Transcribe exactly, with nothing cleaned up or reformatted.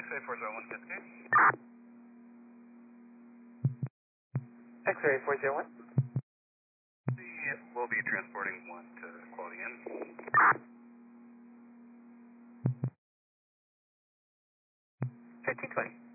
X-ray four zero one, Cascade. X-ray four zero one. We'll be transporting one to Quality Inn. fifteen twenty.